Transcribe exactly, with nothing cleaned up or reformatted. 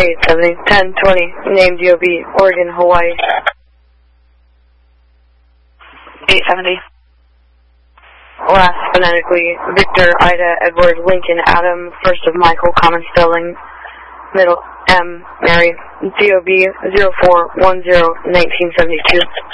eight seventy, ten twenty, name D O B, Oregon, Hawaii. eight seventy. Last phonetically, Victor, Ida, Edward, Lincoln, Adam, first of Michael, common spelling, middle M, Mary, D O B zero four one zero, nineteen seventy-two.